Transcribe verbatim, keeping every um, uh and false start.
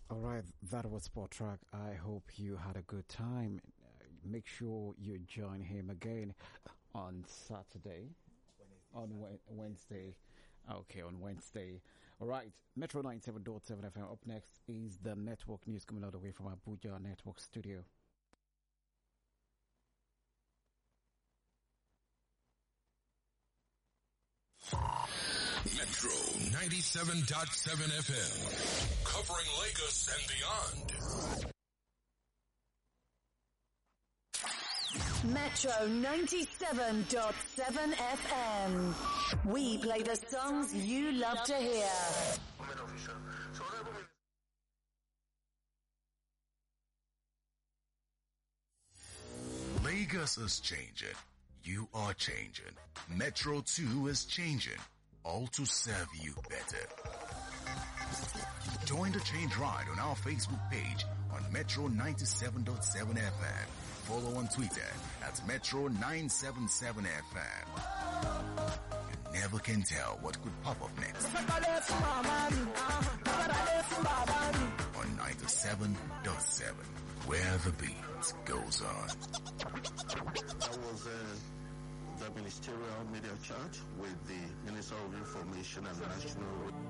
All right, that was Sport Track. I hope you had a good time. Uh, make sure you join him again on Saturday, Wednesday, on we- Wednesday. Okay, on Wednesday. All right, Metro ninety-seven point seven F M. Up next is the network news coming all the way from Abuja Network Studio. Metro ninety-seven point seven F M, covering Lagos and beyond. Metro ninety-seven point seven F M. We play the songs you love to hear. Lagos is changing. You are changing. Metro two is changing. All to serve you better. Join the change ride on our Facebook page on Metro ninety-seven point seven F M. Follow on Twitter at Metro nine seven seven F M. You never can tell what could pop up next. On ninety-seven point seven, where the beat goes on. That was uh, the ministerial media chat with the Minister of Information and National